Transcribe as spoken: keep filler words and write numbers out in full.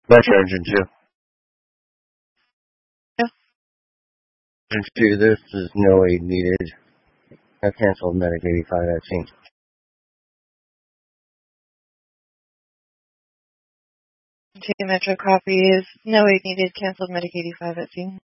Metro Engine two. Yeah. Engine two, this is no aid needed. I canceled Medic eighty-five vaccine. Take a Metro copy is no aid needed, canceled Medic eighty-five vaccine.